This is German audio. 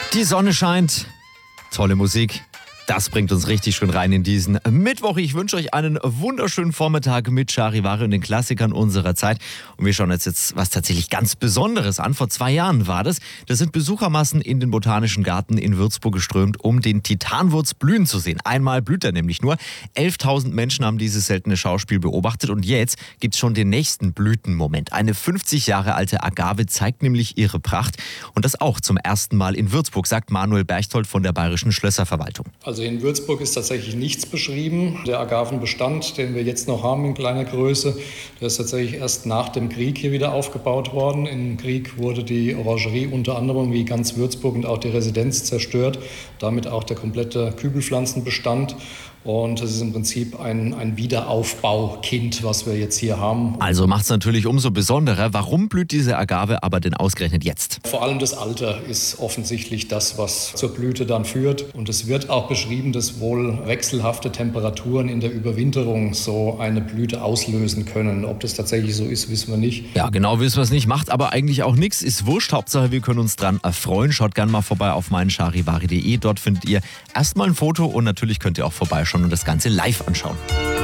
Die Sonne scheint, tolle Musik. Das bringt uns richtig schön rein in diesen Mittwoch. Ich wünsche euch einen wunderschönen Vormittag mit Charivari und den Klassikern unserer Zeit. Und wir schauen uns jetzt was tatsächlich ganz Besonderes an. Vor 2 Jahren war das. Da sind Besuchermassen in den Botanischen Garten in Würzburg geströmt, um den Titanwurz blühen zu sehen. Einmal blüht er nämlich nur. 11.000 Menschen haben dieses seltene Schauspiel beobachtet. Und jetzt gibt es schon den nächsten Blütenmoment. Eine 50 Jahre alte Agave zeigt nämlich ihre Pracht. Und das auch zum ersten Mal in Würzburg, sagt Manuel Berchtold von der Bayerischen Schlösserverwaltung. Also in Würzburg ist tatsächlich nichts beschrieben. Der Agavenbestand, den wir jetzt noch haben in kleiner Größe, der ist tatsächlich erst nach dem Krieg hier wieder aufgebaut worden. Im Krieg wurde die Orangerie unter anderem wie ganz Würzburg und auch die Residenz zerstört, damit auch der komplette Kübelpflanzenbestand. Und das ist im Prinzip ein Wiederaufbaukind, was wir jetzt hier haben. Also macht es natürlich umso besonderer. Warum blüht diese Agave aber denn ausgerechnet jetzt? Vor allem das Alter ist offensichtlich das, was zur Blüte dann führt. Und es wird auch beschrieben, dass wohl wechselhafte Temperaturen in der Überwinterung so eine Blüte auslösen können. Ob das tatsächlich so ist, wissen wir nicht. Ja, genau wissen wir es nicht. Macht aber eigentlich auch nichts. Ist wurscht. Hauptsache, wir können uns dran erfreuen. Schaut gerne mal vorbei auf meincharivari.de. Dort findet ihr erstmal ein Foto und natürlich könnt ihr auch vorbeischauen und das Ganze live anschauen.